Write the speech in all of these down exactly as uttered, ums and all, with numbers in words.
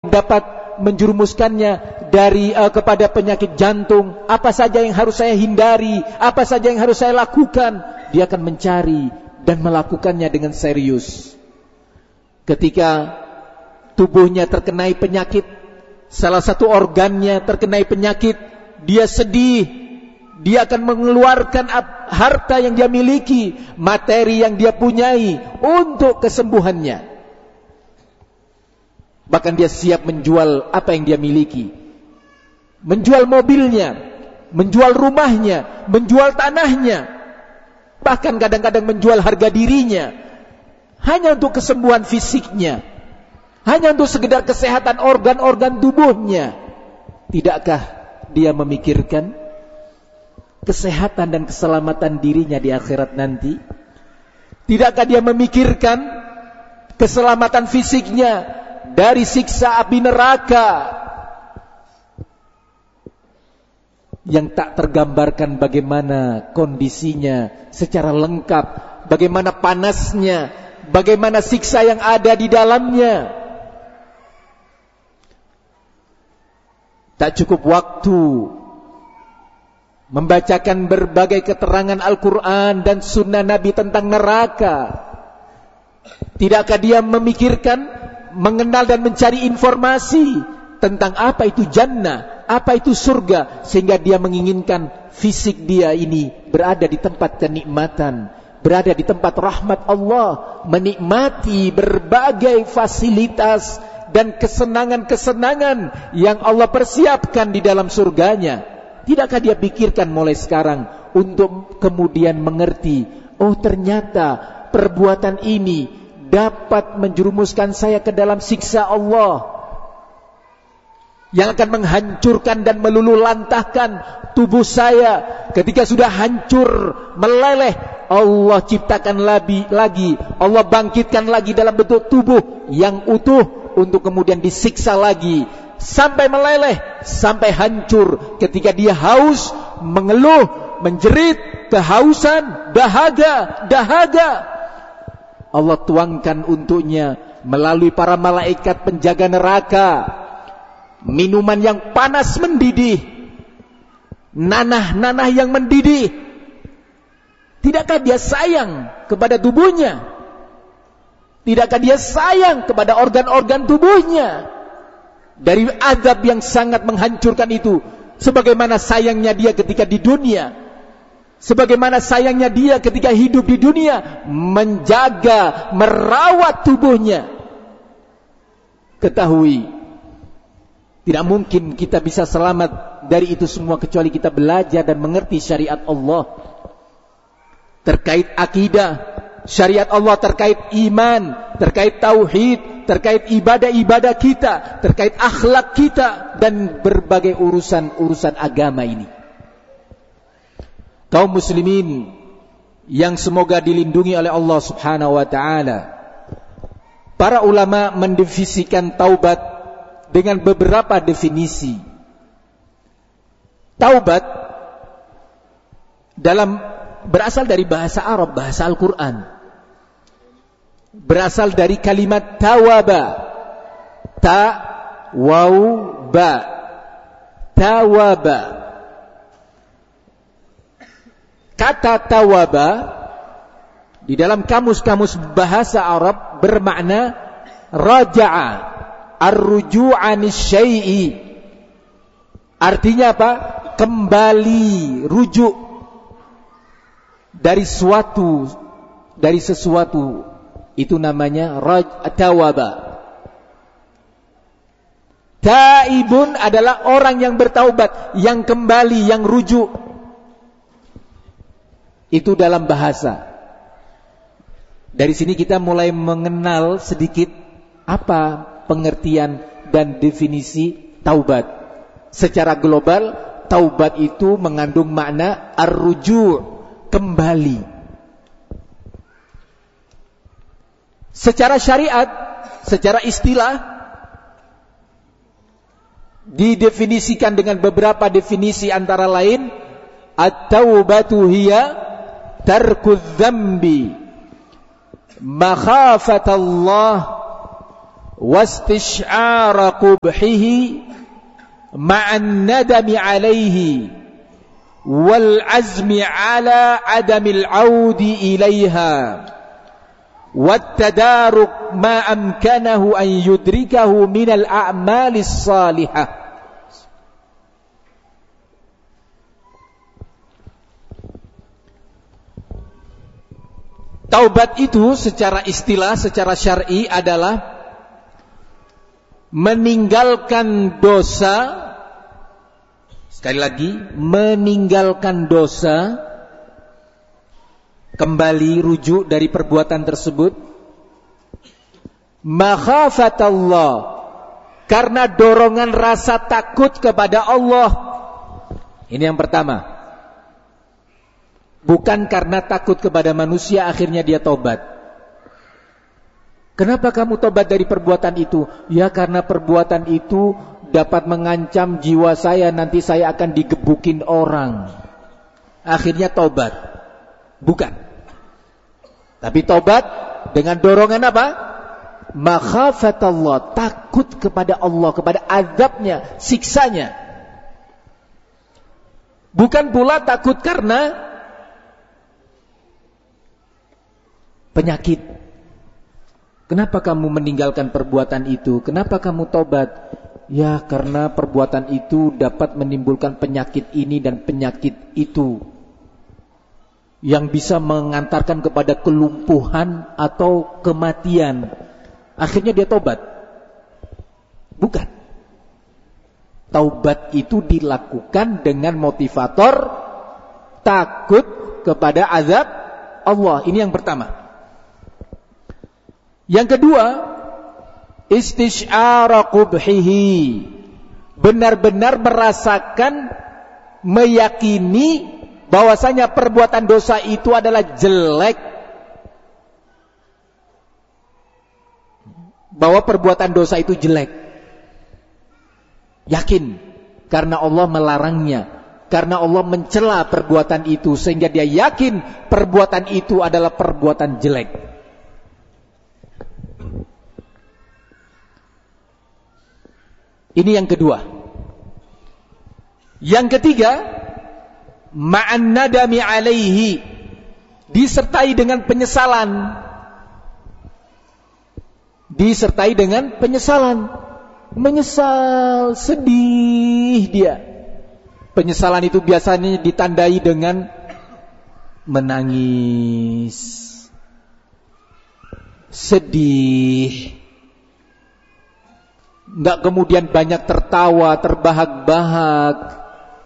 dapat menjerumuskannya dari uh, kepada penyakit jantung. Apa saja yang harus saya hindari, apa saja yang harus saya lakukan. Dia akan mencari dan melakukannya dengan serius. Ketika tubuhnya terkenai penyakit, salah satu organnya terkenai penyakit, dia sedih. Dia akan mengeluarkan harta yang dia miliki, materi yang dia punyai untuk kesembuhannya. Bahkan dia siap menjual apa yang dia miliki. Menjual mobilnya, menjual rumahnya, menjual tanahnya. Bahkan kadang-kadang menjual harga dirinya. Hanya untuk kesembuhan fisiknya. Hanya untuk sekedar kesehatan organ-organ tubuhnya. Tidakkah dia memikirkan kesehatan dan keselamatan dirinya di akhirat nanti? Tidakkah dia memikirkan keselamatan fisiknya dari siksa api neraka yang tak tergambarkan bagaimana kondisinya secara lengkap, bagaimana panasnya, bagaimana siksa yang ada di dalamnya. Tak cukup waktu membacakan berbagai keterangan Al-Quran dan Sunnah Nabi tentang neraka. Tidakkah dia memikirkan, mengenal dan mencari informasi tentang apa itu jannah, apa itu surga, sehingga dia menginginkan fisik dia ini berada di tempat kenikmatan, berada di tempat rahmat Allah, menikmati berbagai fasilitas dan kesenangan-kesenangan yang Allah persiapkan di dalam surganya. Tidakkah dia pikirkan mulai sekarang untuk kemudian mengerti, oh ternyata perbuatan ini dapat menjerumuskan saya ke dalam siksa Allah yang akan menghancurkan dan meluluhlantahkan tubuh saya. Ketika sudah hancur, meleleh, Allah ciptakan lagi, lagi Allah bangkitkan lagi dalam bentuk tubuh yang utuh untuk kemudian disiksa lagi sampai meleleh, sampai hancur. Ketika dia haus, mengeluh, menjerit, kehausan, dahaga, dahaga, Allah tuangkan untuknya melalui para malaikat penjaga neraka minuman yang panas mendidih, nanah-nanah yang mendidih. Tidakkah dia sayang kepada tubuhnya? Tidakkah dia sayang kepada organ-organ tubuhnya dari azab yang sangat menghancurkan itu? Sebagaimana sayangnya dia ketika di dunia, sebagaimana sayangnya dia ketika hidup di dunia, menjaga, merawat tubuhnya. Ketahui, tidak mungkin kita bisa selamat dari itu semua kecuali kita belajar dan mengerti syariat Allah terkait akidah, syariat Allah terkait iman, terkait tauhid, terkait ibadah-ibadah kita, terkait akhlak kita, dan berbagai urusan-urusan agama ini. Kaum muslimin yang semoga dilindungi oleh Allah Subhanahu wa ta'ala, para ulama mendefinisikan taubat dengan beberapa definisi. Taubat dalam berasal dari bahasa Arab, bahasa Al-Quran. Berasal dari kalimat tawaba. Ta, waw, ba. Tawaba. Kata tawaba di dalam kamus-kamus bahasa Arab bermakna raja'a, ar-ruju'anis syai'i. Artinya apa? Kembali, rujuk dari suatu, dari sesuatu. Itu namanya tawaba. Taibun adalah orang yang bertaubat, yang kembali, yang rujuk. Itu dalam bahasa. Dari sini kita mulai mengenal sedikit apa pengertian dan definisi taubat. Secara global, taubat itu mengandung makna ar-ruju', kembali. Secara syariat, secara istilah, didefinisikan dengan beberapa definisi, antara lain at-taubatu hiya tarkudz dzambi makhafatallah wastish'ara qubhihi ma'an nadami alaihi wal azmi ala adamil audi ilaiha wat tadaruk ma amkanahu an yudrikahu minal a'malis salihah. Taubat itu secara istilah, secara syar'i adalah meninggalkan dosa. Sekali lagi, meninggalkan dosa, kembali rujuk dari perbuatan tersebut, makhafatallah, karena dorongan rasa takut kepada Allah. Ini yang pertama. Bukan karena takut kepada manusia akhirnya dia tobat. Kenapa kamu tobat dari perbuatan itu? Ya karena perbuatan itu dapat mengancam jiwa saya, nanti saya akan digebukin orang. Akhirnya tobat. Bukan. Tapi tobat dengan dorongan apa? Makhafatallah, takut kepada Allah, kepada azabnya, siksanya. Bukan pula takut karena penyakit. Kenapa kamu meninggalkan perbuatan itu? Kenapa kamu tobat? Ya karena perbuatan itu dapat menimbulkan penyakit ini dan penyakit itu, yang bisa mengantarkan kepada kelumpuhan atau kematian. Akhirnya dia tobat. Bukan. Taubat itu dilakukan dengan motivator takut kepada azab Allah. Ini yang pertama. Yang kedua, istish'ara qubhihi, benar-benar merasakan, meyakini bahwasanya perbuatan dosa itu adalah jelek, bahwa perbuatan dosa itu jelek. Yakin, karena Allah melarangnya, karena Allah mencela perbuatan itu, sehingga dia yakin perbuatan itu adalah perbuatan jelek. Ini yang kedua. Yang ketiga, ma'an nadami alaihi, disertai dengan penyesalan. Disertai dengan penyesalan. Menyesal, sedih dia. Penyesalan itu biasanya ditandai dengan menangis, sedih. Enggak kemudian banyak tertawa, terbahak-bahak.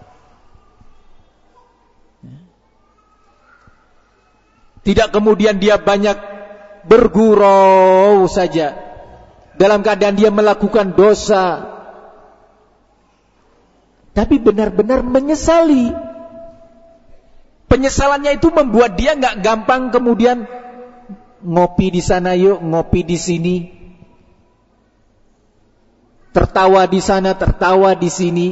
Tidak kemudian dia banyak bergurau saja dalam keadaan dia melakukan dosa, tapi benar-benar menyesali. Penyesalannya itu membuat dia enggak gampang kemudian ngopi di sana yuk, ngopi di sini, tertawa di sana, tertawa di sini.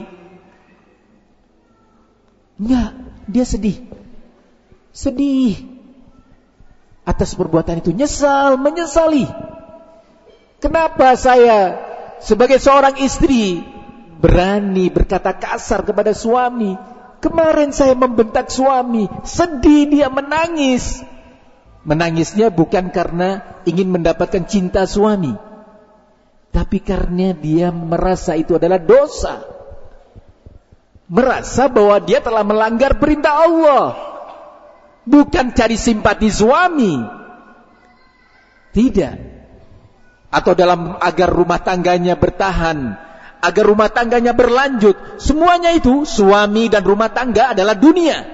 Enggak, dia sedih. Sedih atas perbuatan itu, nyesal, menyesali. Kenapa saya sebagai seorang istri berani berkata kasar kepada suami? Kemarin saya membentak suami, sedih dia, menangis. Menangisnya bukan karena ingin mendapatkan cinta suami, tapi karena dia merasa itu adalah dosa. Merasa bahwa dia telah melanggar perintah Allah. Bukan cari simpati suami. Tidak. Atau dalam agar rumah tangganya bertahan, agar rumah tangganya berlanjut. Semuanya itu, suami dan rumah tangga adalah dunia.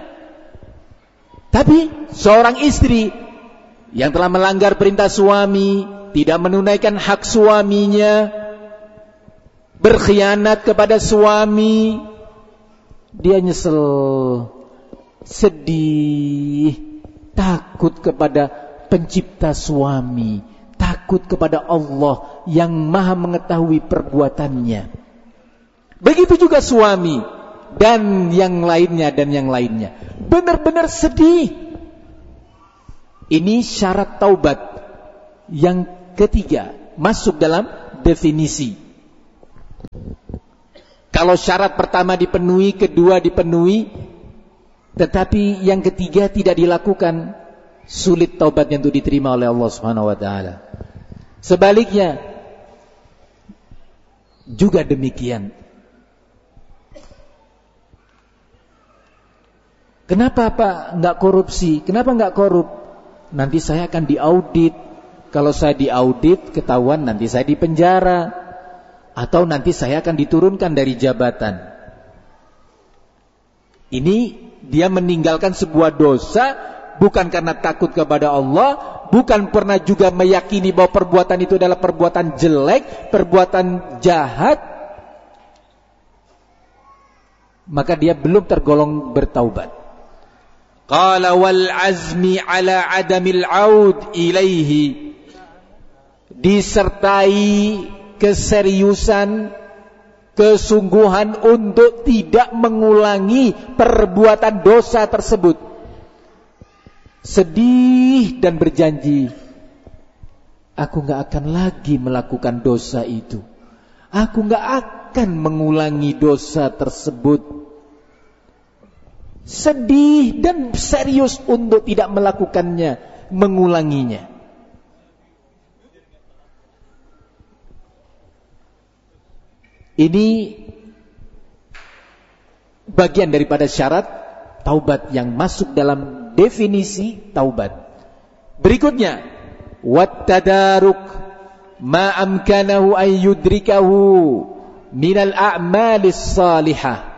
Tapi seorang istri yang telah melanggar perintah suami, tidak menunaikan hak suaminya, berkhianat kepada suami, dia nyesel, sedih, takut kepada pencipta suami, takut kepada Allah yang maha mengetahui perbuatannya. Begitu juga suami dan yang lainnya dan yang lainnya, benar-benar sedih. Ini syarat taubat yang ketiga, masuk dalam definisi. Kalau syarat pertama dipenuhi, kedua dipenuhi, tetapi yang ketiga tidak dilakukan, sulit taubatnya untuk diterima oleh Allah Subhanahu wa taala. Sebaliknya juga demikian. Kenapa Pak enggak korupsi? Kenapa enggak korup? Nanti saya akan diaudit. Kalau saya diaudit ketahuan, nanti saya dipenjara, atau nanti saya akan diturunkan dari jabatan. Ini dia meninggalkan sebuah dosa bukan karena takut kepada Allah, bukan pernah juga meyakini bahwa perbuatan itu adalah perbuatan jelek, perbuatan jahat, maka dia belum tergolong bertaubat. Qala wal azmi ala adamil aud ilaihi, disertai keseriusan, kesungguhan untuk tidak mengulangi perbuatan dosa tersebut. Sedih dan berjanji, aku gak akan lagi melakukan dosa itu, aku gak akan mengulangi dosa tersebut. Sedih dan serius untuk tidak melakukannya, mengulanginya. Ini bagian daripada syarat taubat yang masuk dalam definisi taubat. Berikutnya, wattadaruk ma amkanahu ay yudrikahu minal a'malis salihah,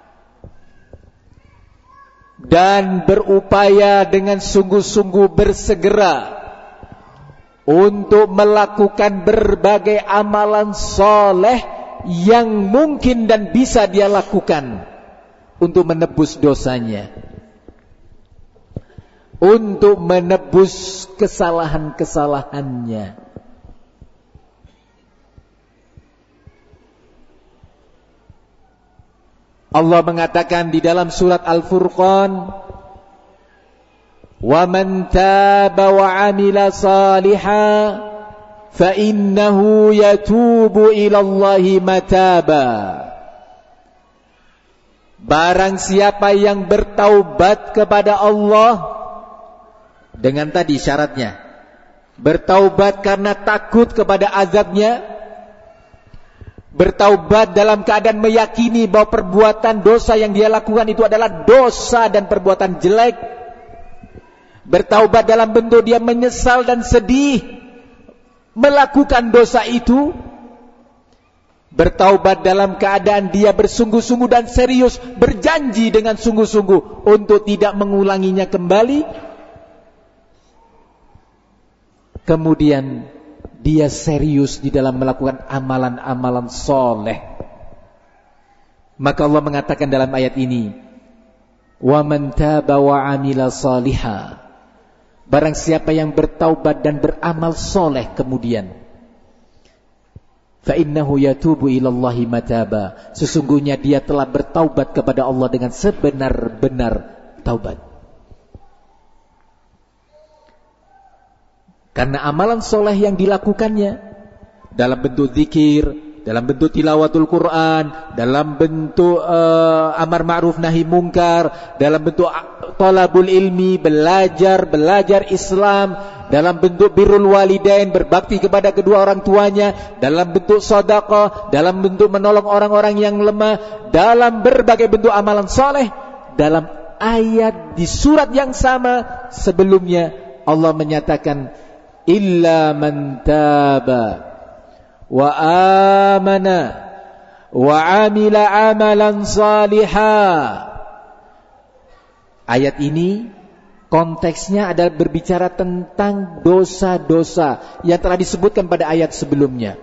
dan berupaya dengan sungguh-sungguh bersegera untuk melakukan berbagai amalan soleh yang mungkin dan bisa dia lakukan untuk menebus dosanya, untuk menebus kesalahan-kesalahannya. Allah mengatakan di dalam surat Al-Furqan, "Wa man taba wa 'amila shalihan fa innahu yatubu ila Allahi mataba." Barang siapa yang bertaubat kepada Allah, dengan tadi syaratnya, bertaubat karena takut kepada azabnya, bertaubat dalam keadaan meyakini bahwa perbuatan dosa yang dia lakukan itu adalah dosa dan perbuatan jelek, bertaubat dalam bentuk dia menyesal dan sedih melakukan dosa itu, bertaubat dalam keadaan dia bersungguh-sungguh dan serius, berjanji dengan sungguh-sungguh untuk tidak mengulanginya kembali, kemudian dia serius di dalam melakukan amalan-amalan soleh. Maka Allah mengatakan dalam ayat ini, "Wa man taba wa 'amila shalihan." Barang siapa yang bertaubat dan beramal soleh kemudian, fa innahu yatubu ila Allahi mataba. Sesungguhnya dia telah bertaubat kepada Allah dengan sebenar-benar taubat. Karena amalan soleh yang dilakukannya dalam bentuk zikir, dalam bentuk tilawatul Quran, dalam bentuk uh, amar ma'ruf nahi mungkar, dalam bentuk talabul ilmi, belajar, belajar Islam, dalam bentuk birrul walidain, berbakti kepada kedua orang tuanya, dalam bentuk sedekah, dalam bentuk menolong orang-orang yang lemah, dalam berbagai bentuk amalan soleh. Dalam ayat di surat yang sama sebelumnya Allah menyatakan, illa man taba wa amana wa amila amalan salihah. Ayat ini konteksnya adalah berbicara tentang dosa-dosa yang telah disebutkan pada ayat sebelumnya.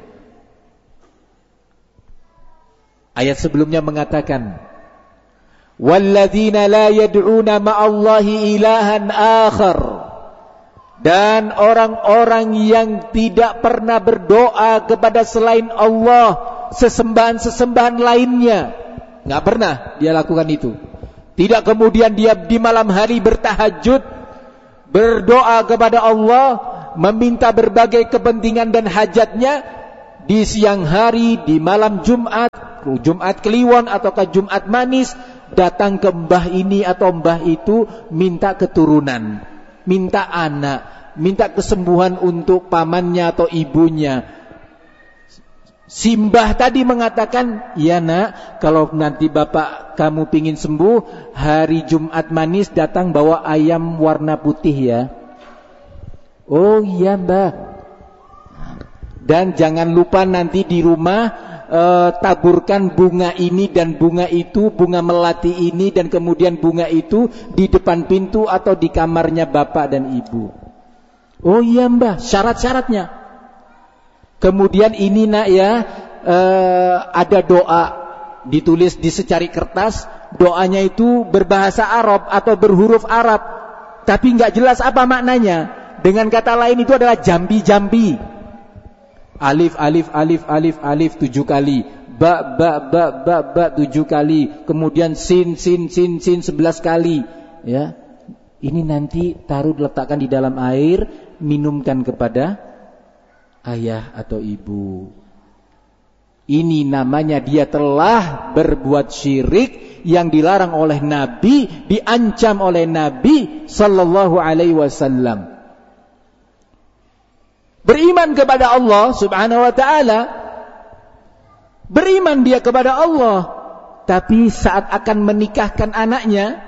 Ayat sebelumnya mengatakan, walladzina la yad'una ma'allahi ilahan akhar, dan orang-orang yang tidak pernah berdoa kepada selain Allah sesembahan-sesembahan lainnya. Nggak pernah dia lakukan itu. Tidak kemudian dia di malam hari bertahajud, berdoa kepada Allah, meminta berbagai kepentingan dan hajatnya di siang hari, di malam Jumat, Jumat Kliwon ataukah Jumat Manis, datang ke mbah ini atau mbah itu, minta keturunan, minta anak, minta kesembuhan untuk pamannya atau ibunya. Si mbah tadi mengatakan, ya nak, kalau nanti bapak kamu pingin sembuh, hari Jumat Manis datang bawa ayam warna putih ya. Oh iya mbah. Dan jangan lupa nanti di rumah eh, taburkan bunga ini dan bunga itu, bunga melati ini dan kemudian bunga itu di depan pintu atau di kamarnya bapak dan ibu. Oh iya mbah, syarat-syaratnya. Kemudian ini nak ya, eh, ada doa ditulis di secari kertas. Doanya itu berbahasa Arab atau berhuruf Arab, tapi nggak jelas apa maknanya. Dengan kata lain itu adalah jambi-jambi. Alif, alif, alif, alif, alif tujuh kali. Ba, ba, ba, ba, ba tujuh kali. Kemudian sin, sin, sin, sin sebelas kali. Ya, ini nanti taruh letakkan di dalam air, minumkan kepada ayah atau ibu. Ini namanya dia telah berbuat syirik yang dilarang oleh Nabi, diancam oleh Nabi sallallahu alaihi wasallam. Beriman kepada Allah subhanahu wa ta'ala, beriman dia kepada Allah, tapi saat akan menikahkan anaknya,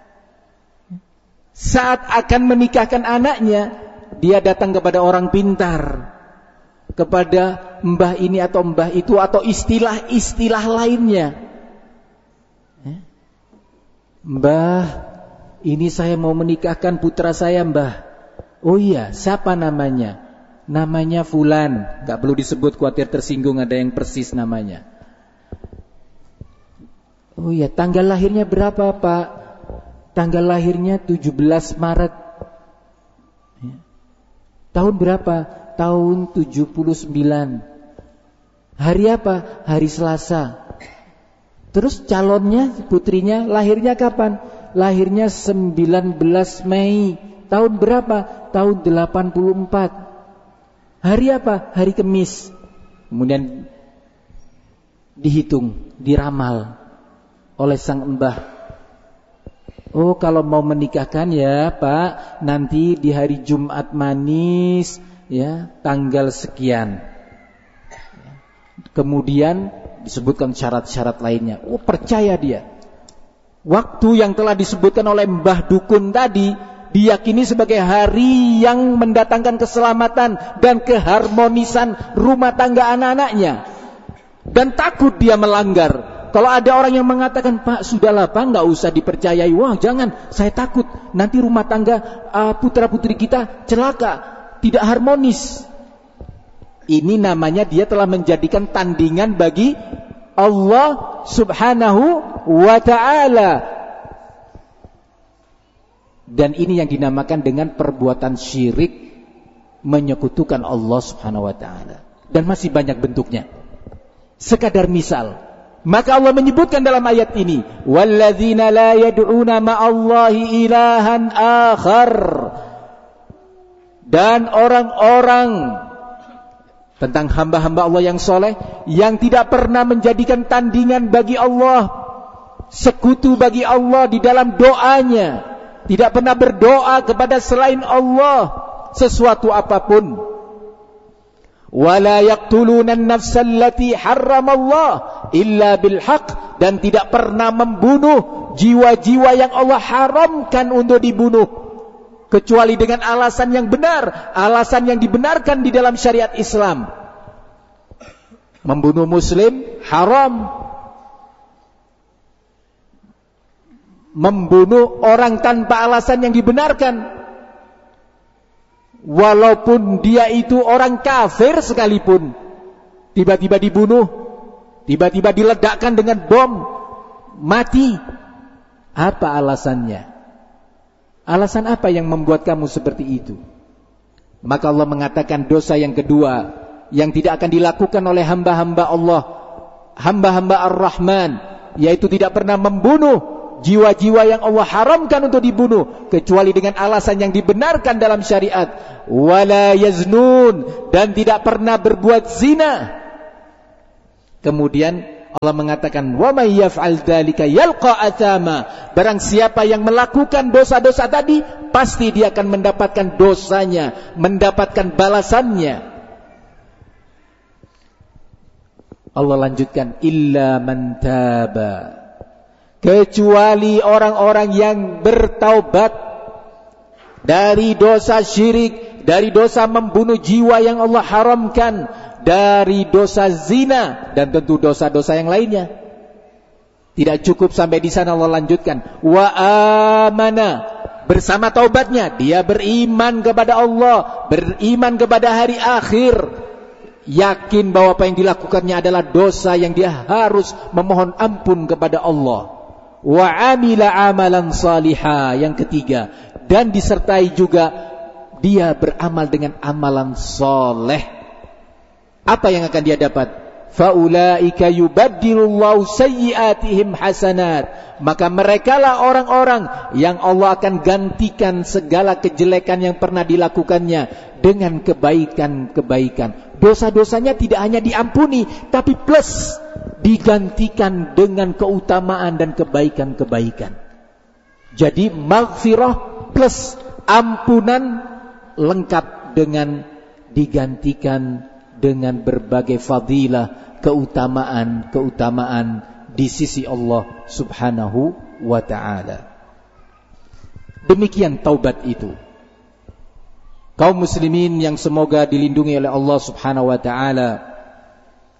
saat akan menikahkan anaknya, dia datang kepada orang pintar, kepada mbah ini atau mbah itu atau istilah-istilah lainnya. Mbah, ini saya mau menikahkan putra saya mbah. Oh iya, siapa namanya? Namanya Fulan. Gak perlu disebut, khawatir tersinggung ada yang persis namanya. Oh iya, tanggal lahirnya berapa pak? Tanggal lahirnya tujuh belas Maret. Tahun berapa? Tahun tujuh puluh sembilan. Hari apa? Hari Selasa. Terus calonnya, putrinya, lahirnya kapan? Lahirnya sembilan belas Mei. Tahun berapa? Tahun delapan puluh empat. Hari apa? Hari Kamis. Kemudian dihitung, diramal oleh sang mbah. Oh, kalau mau menikahkan ya pak, nanti di hari Jumat Manis, ya, tanggal sekian. Kemudian disebutkan syarat-syarat lainnya. Oh, percaya dia. Waktu yang telah disebutkan oleh mbah dukun tadi diyakini sebagai hari yang mendatangkan keselamatan dan keharmonisan rumah tangga anak-anaknya. Dan takut dia melanggar. Kalau ada orang yang mengatakan, Pak, sudahlah Pak, nggak usah dipercayai. Wah, jangan, saya takut nanti rumah tangga uh, putra-putri kita celaka, tidak harmonis. Ini namanya dia telah menjadikan tandingan bagi Allah subhanahu wa ta'ala. Dan ini yang dinamakan dengan perbuatan syirik, menyekutukan Allah subhanahu wa ta'ala. Dan masih banyak bentuknya. Sekadar misal, maka Allah menyebutkan dalam ayat ini, walladzina la yad'una ma'allahi ilahan akhar. Dan orang-orang, tentang hamba-hamba Allah yang soleh, yang tidak pernah menjadikan tandingan bagi Allah, sekutu bagi Allah di dalam doanya, tidak pernah berdoa kepada selain Allah sesuatu apapun. Wala yaqtuluna an-nafsa allati harramallah illa bil haqq, dan tidak pernah membunuh jiwa-jiwa yang Allah haramkan untuk dibunuh kecuali dengan alasan yang benar, alasan yang dibenarkan di dalam syariat Islam. Membunuh muslim haram. Membunuh orang tanpa alasan yang dibenarkan, walaupun dia itu orang kafir sekalipun, tiba-tiba dibunuh, tiba-tiba diledakkan dengan bom, mati. Apa alasannya? Alasan apa yang membuat kamu seperti itu? Maka Allah mengatakan dosa yang kedua yang tidak akan dilakukan oleh hamba-hamba Allah, hamba-hamba Ar-Rahman, yaitu tidak pernah membunuh jiwa-jiwa yang Allah haramkan untuk dibunuh kecuali dengan alasan yang dibenarkan dalam syariat. Wala yaznun, dan tidak pernah berbuat zina. Kemudian Allah mengatakan, wa may yaf'al dzalika yalqa athama. Barang siapa yang melakukan dosa-dosa tadi, pasti dia akan mendapatkan dosanya, mendapatkan balasannya. Allah lanjutkan, illa man taba, kecuali orang-orang yang bertaubat dari dosa syirik, dari dosa membunuh jiwa yang Allah haramkan, dari dosa zina, dan tentu dosa-dosa yang lainnya. Tidak cukup sampai di sana, Allah lanjutkan, wa amana, bersama taubatnya dia beriman kepada Allah, beriman kepada hari akhir, yakin bahwa apa yang dilakukannya adalah dosa yang dia harus memohon ampun kepada Allah. Wa amila amalan salihah, yang ketiga, dan disertai juga dia beramal dengan amalan soleh. Apa yang akan dia dapat? Faulaika yubaddilullahu sayyiatihim hasanat. Maka merekalah orang-orang yang Allah akan gantikan segala kejelekan yang pernah dilakukannya dengan kebaikan-kebaikan. Dosa-dosanya tidak hanya diampuni, tapi plus digantikan dengan keutamaan dan kebaikan-kebaikan. Jadi maghfirah plus ampunan lengkap dengan digantikan dengan berbagai fadilah, keutamaan-keutamaan di sisi Allah Subhanahu wa ta'ala. Demikian taubat itu. Kaum muslimin yang semoga dilindungi oleh Allah Subhanahu wa ta'ala,